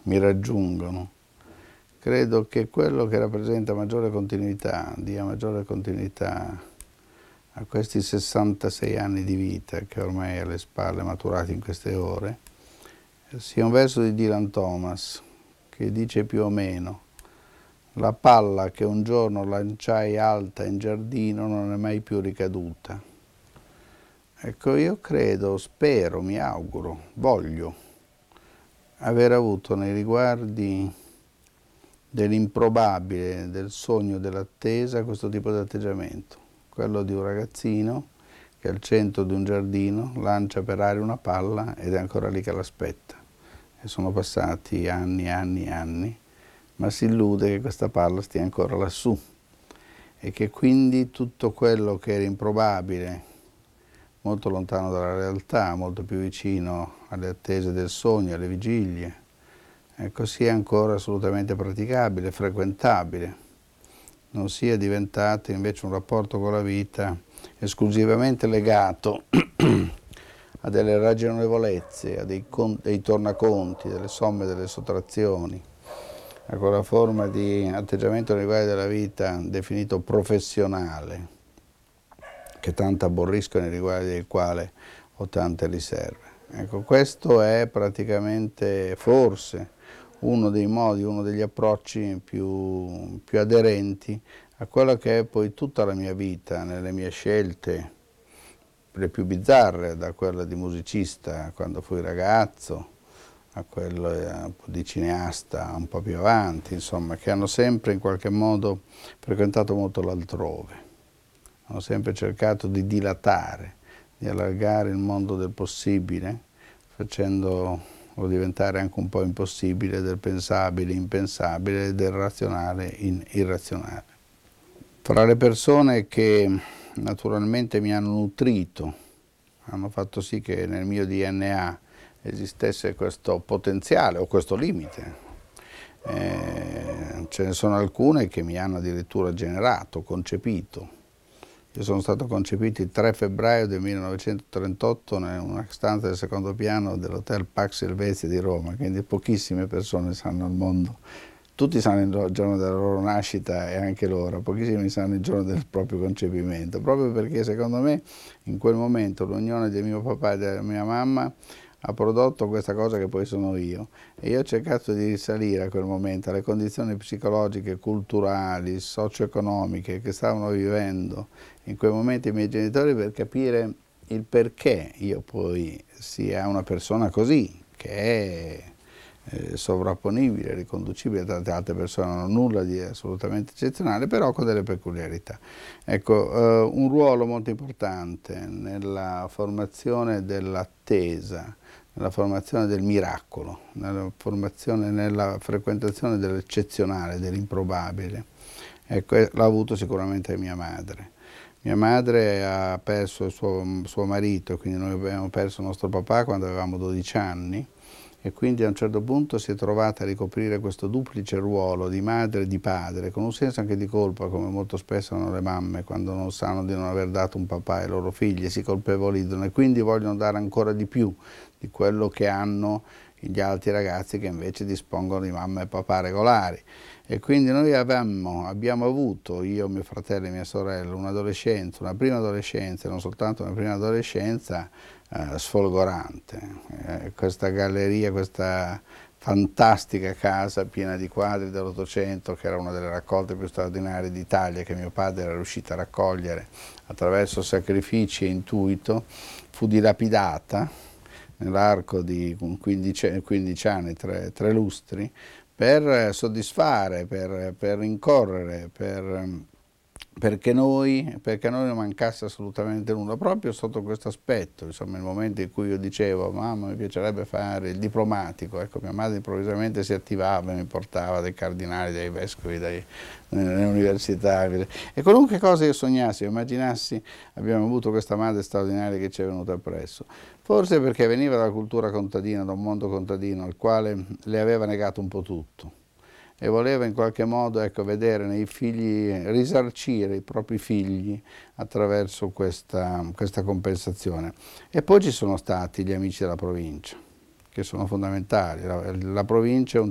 mi raggiungono. Credo che quello che rappresenta maggiore continuità, dia maggiore continuità a questi 66 anni di vita che ormai alle spalle, maturati in queste ore, sia un verso di Dylan Thomas che dice più o meno: la palla che un giorno lanciai alta in giardino non è mai più ricaduta. Ecco, io credo, spero, mi auguro, voglio aver avuto nei riguardi dell'improbabile, del sogno, dell'attesa, questo tipo di atteggiamento, quello di un ragazzino che al centro di un giardino lancia per aria una palla ed è ancora lì che l'aspetta. E sono passati anni, anni, anni, ma si illude che questa palla stia ancora lassù e che quindi tutto quello che era improbabile, molto lontano dalla realtà, molto più vicino alle attese del sogno, alle vigilie, ecco, sia ancora assolutamente praticabile, frequentabile, non sia diventato invece un rapporto con la vita esclusivamente legato a delle ragionevolezze, a dei tornaconti, delle somme, delle sottrazioni, a quella forma di atteggiamento nei riguardi della vita definito professionale, che tanto aborrisco nei riguardi del quale ho tante riserve. Ecco, questo è praticamente, forse, uno dei modi, uno degli approcci più aderenti a quello che è poi tutta la mia vita, nelle mie scelte, le più bizzarre, da quella di musicista quando fui ragazzo, a quello di cineasta un po' più avanti, insomma, che hanno sempre in qualche modo frequentato molto l'altrove. Hanno sempre cercato di dilatare, di allargare il mondo del possibile, facendolo diventare anche un po' impossibile, del pensabile impensabile, del razionale irrazionale. Fra le persone che naturalmente mi hanno nutrito, hanno fatto sì che nel mio DNA esistesse questo potenziale o questo limite. Ce ne sono alcune che mi hanno addirittura generato, concepito. Io sono stato concepito il 3 febbraio del 1938 in una stanza del secondo piano dell'Hotel Pax Helvetia di Roma, quindi pochissime persone sanno al mondo. Tutti sanno il giorno della loro nascita e anche l'ora, pochissimi sanno il giorno del proprio concepimento, proprio perché secondo me in quel momento l'unione di mio papà e della mia mamma ha prodotto questa cosa che poi sono io, e io ho cercato di risalire a quel momento, alle condizioni psicologiche, culturali, socio-economiche che stavano vivendo in quei momenti i miei genitori, per capire il perché io poi sia una persona così, che è sovrapponibile, riconducibile a tante altre persone, non ho nulla di assolutamente eccezionale, però con delle peculiarità. Ecco, un ruolo molto importante nella formazione dell'attesa, nella formazione del miracolo, nella formazione, nella frequentazione dell'eccezionale, dell'improbabile. Ecco, l'ha avuto sicuramente mia madre. Mia madre ha perso il suo marito, quindi noi abbiamo perso il nostro papà quando avevamo 12 anni, e quindi a un certo punto si è trovata a ricoprire questo duplice ruolo di madre e di padre, con un senso anche di colpa, come molto spesso hanno le mamme quando non sanno di non aver dato un papà ai loro figli, si colpevolizzano e quindi vogliono dare ancora di più di quello che hanno gli altri ragazzi che invece dispongono di mamma e papà regolari. E quindi noi abbiamo avuto, io, mio fratello e mia sorella, un'adolescenza, una prima adolescenza, non soltanto una prima adolescenza, sfolgorante. Questa galleria, questa fantastica casa piena di quadri dell'Ottocento, che era una delle raccolte più straordinarie d'Italia, che mio padre era riuscito a raccogliere attraverso sacrifici e intuito, fu dilapidata nell'arco di 15 anni, tre lustri, per soddisfare, per rincorrere, perché noi non mancasse assolutamente nulla, proprio sotto questo aspetto. Insomma, il momento in cui io dicevo: mamma, mi piacerebbe fare il diplomatico, ecco, mia madre improvvisamente si attivava e mi portava dai cardinali, dai vescovi, nelle università, e qualunque cosa io sognassi o immaginassi, abbiamo avuto questa madre straordinaria che ci è venuta appresso. Forse perché veniva dalla cultura contadina, da un mondo contadino al quale le aveva negato un po' tutto, e voleva in qualche modo, ecco, vedere nei figli, risarcire i propri figli attraverso questa compensazione. E poi ci sono stati gli amici della provincia, che sono fondamentali. La provincia è un